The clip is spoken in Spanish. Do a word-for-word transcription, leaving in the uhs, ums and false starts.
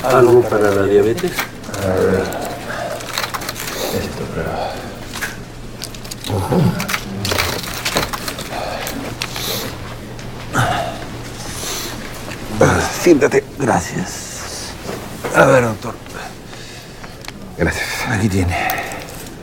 ¿Algo para la diabetes? A ver. Esto, pero... Siéntate. Gracias. A ver, doctor. Gracias. Aquí tiene.